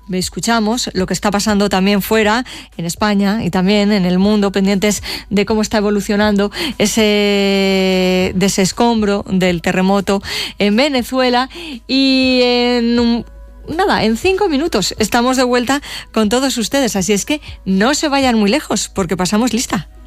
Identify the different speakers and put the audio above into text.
Speaker 1: escuchamos lo que está pasando también fuera, en España y también en el mundo, pendientes de cómo está evolucionando ese escombro del terremoto en Venezuela. Y en 5 minutos estamos de vuelta con todos ustedes, así es que no se vayan muy lejos porque pasamos lista.